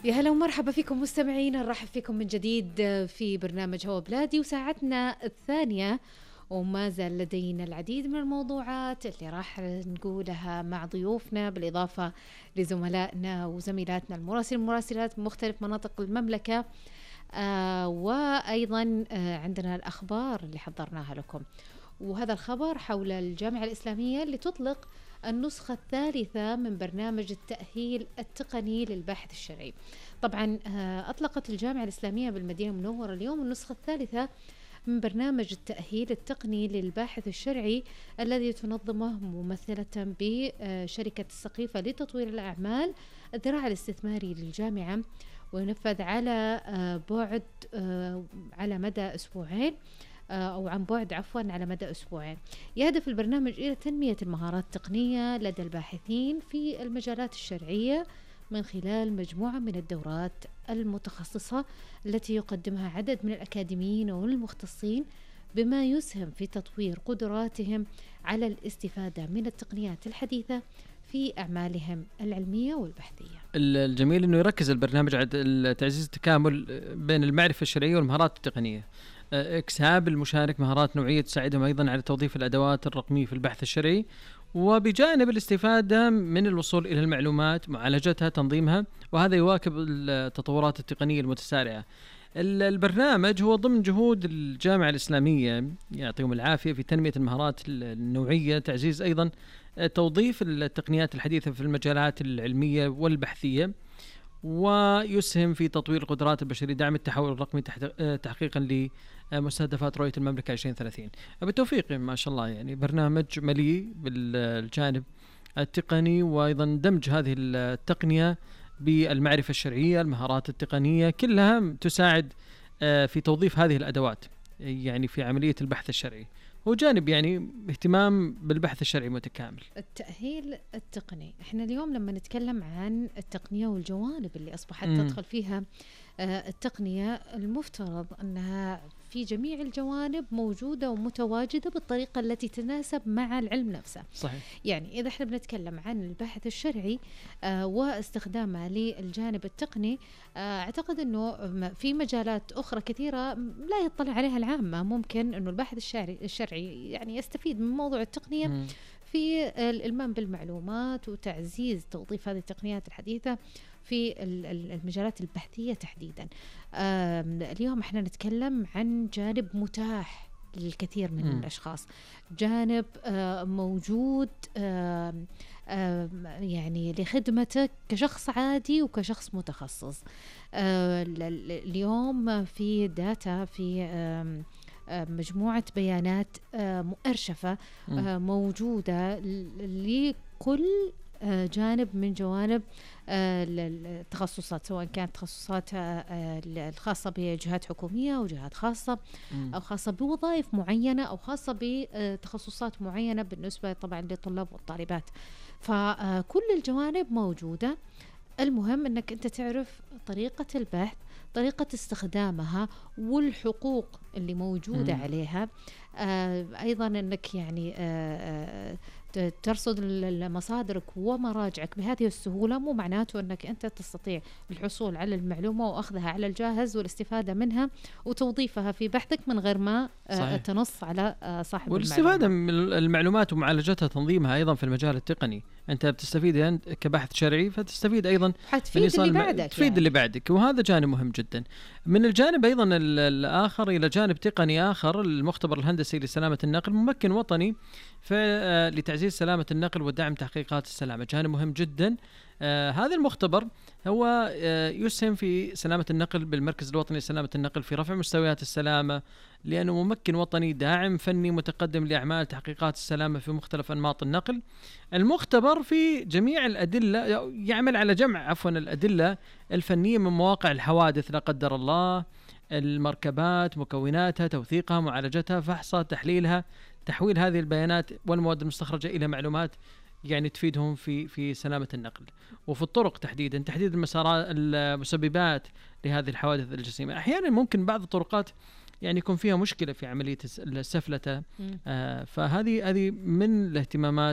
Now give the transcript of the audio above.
يا هلا ومرحبا فيكم مستمعين، نرحب فيكم من جديد في برنامج هوا بلادي وساعتنا الثانية، وما زال لدينا العديد من الموضوعات اللي راح نقولها مع ضيوفنا بالإضافة لزملائنا وزميلاتنا المراسلات من مختلف مناطق المملكة. وأيضا عندنا الأخبار اللي حضرناها لكم، وهذا الخبر حول الجامعة الإسلامية اللي تطلق النسخة الثالثة من برنامج التأهيل التقني للباحث الشرعي. طبعا أطلقت الجامعة الإسلامية بالمدينة المنورة اليوم النسخة الثالثة من برنامج التأهيل التقني للباحث الشرعي الذي تنظمه ممثلة بشركة السقيفة لتطوير الأعمال الذراع الاستثماري للجامعة، وينفذ على بعد على مدى أسبوعين أو عن بعد على مدى أسبوعين. يهدف البرنامج إلى تنمية المهارات التقنية لدى الباحثين في المجالات الشرعية من خلال مجموعة من الدورات المتخصصة التي يقدمها عدد من الأكاديميين والمختصين، بما يسهم في تطوير قدراتهم على الاستفادة من التقنيات الحديثة في أعمالهم العلمية والبحثية. الجميل أنه يركز البرنامج على تعزيز التكامل بين المعرفة الشرعية والمهارات التقنية، اكساب المشارك مهارات نوعية تساعدهم أيضا على توظيف الأدوات الرقمية في البحث الشرعي، وبجانب الاستفادة من الوصول إلى المعلومات، معالجتها، تنظيمها، وهذا يواكب التطورات التقنية المتسارعة. البرنامج هو ضمن جهود الجامعة الإسلامية يعطيهم العافية في تنمية المهارات النوعية، تعزيز أيضا توظيف التقنيات الحديثة في المجالات العلمية والبحثية، ويسهم في تطوير القدرات البشرية، دعم التحول الرقمي تحقيقا لمستهدفات رؤية المملكة 2030. بالتوفيق ما شاء الله، يعني برنامج مليء بالجانب التقني، وأيضا دمج هذه التقنية بالمعرفة الشرعية، المهارات التقنية كلها تساعد في توظيف هذه الأدوات يعني في عملية البحث الشرعي، هو جانب يعني اهتمام بالبحث الشرعي متكامل. التأهيل التقني، احنا اليوم لما نتكلم عن التقنية والجوانب اللي أصبحت تدخل فيها التقنية، المفترض أنها في جميع الجوانب موجودة ومتواجدة بالطريقة التي تناسب مع العلم نفسه. صحيح. يعني إذا احنا بنتكلم عن البحث الشرعي واستخدامه للجانب التقني، أعتقد أنه في مجالات أخرى كثيرة لا يطلع عليها العامة، ممكن أنه الباحث الشرعي يعني يستفيد من موضوع التقنية في الإلمام بالمعلومات وتعزيز توظيف هذه التقنيات الحديثة في المجالات البحثية تحديدا. اليوم احنا نتكلم عن جانب متاح للكثير من الأشخاص، جانب موجود يعني لخدمتك كشخص عادي وكشخص متخصص. اليوم في داتا، في مجموعة بيانات مؤرشفة موجودة لكل جانب من جوانب التخصصات، سواء كانت تخصصات الخاصة بجهات حكومية أو جهات خاصة أو خاصة بوظائف معينة أو خاصة بتخصصات معينة بالنسبة طبعا للطلاب والطالبات. فكل الجوانب موجودة، المهم أنك أنت تعرف طريقة البحث، طريقة استخدامها، والحقوق اللي موجودة عليها. أيضا أنك يعني ترصد مصادرك ومراجعك بهذه السهولة، مو معناته أنك أنت تستطيع الحصول على المعلومة وأخذها على الجاهز والاستفادة منها وتوظيفها في بحثك من غير ما تنص على صاحب والاستفادة من المعلومات ومعالجتها، تنظيمها أيضا في المجال التقني. أنت بتستفيد أنت كباحث شرعي، فتستفيد أيضا حتفيد اللي بعدك، تفيد يعني اللي بعدك، وهذا جانب مهم جدا. من الجانب أيضا الآخر إلى جانب تقني آخر، المختبر الهندسي لسلامة النقل، ممكن وطني لتعزيز سلامة النقل ودعم تحقيقات السلامة، جانب مهم جدا. هذا المختبر هو يسهم في سلامة النقل بالمركز الوطني لسلامة النقل في رفع مستويات السلامة، لأنه ممكن وطني داعم فني متقدم لأعمال تحقيقات السلامة في مختلف أنماط النقل. المختبر في جميع الأدلة يعمل على جمع الأدلة الفنية من مواقع الحوادث لا قدر الله، المركبات، مكوناتها، توثيقها، معالجتها، فحصها، تحليلها، تحويل هذه البيانات والمواد المستخرجة إلى معلومات يعني تفيدهم في سلامة النقل، وفي الطرق تحديدا تحديد المسببات لهذه الحوادث الجسيمة. أحيانا ممكن بعض الطرقات يعني يكون فيها مشكلة في عملية السفلتة، فهذه من الاهتمامات